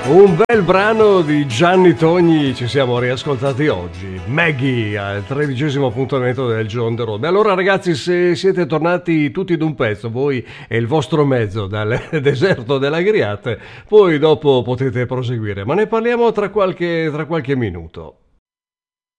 Un bel brano di Gianni Togni ci siamo riascoltati oggi. Maggie al 13° appuntamento del Giorno on the Road. Allora ragazzi, se siete tornati tutti d'un pezzo, voi e il vostro mezzo dal deserto dell'Agriate, poi dopo potete proseguire, ma ne parliamo tra qualche minuto.